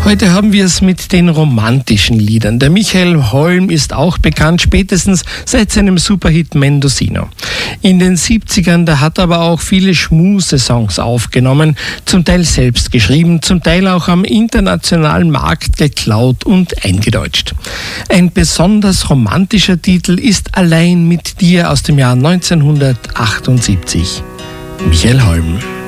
Heute haben wir es mit den romantischen Liedern. Der Michael Holm ist auch bekannt, spätestens seit seinem Superhit Mendocino. In den 70ern, da hat er aber auch viele Schmuse-Songs aufgenommen, zum Teil selbst geschrieben, zum Teil auch am internationalen Markt geklaut und eingedeutscht. Ein besonders romantischer Titel ist Allein mit dir aus dem Jahr 1978. Michael Holm.